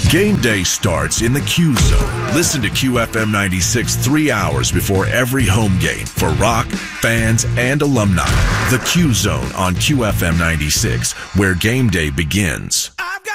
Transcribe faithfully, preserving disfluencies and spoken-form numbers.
Game day starts in the Q Zone. Listen to Q F M ninety-six three hours before every home game for Rock, fans, and alumni. The Q Zone on Q F M ninety-six, where game day begins.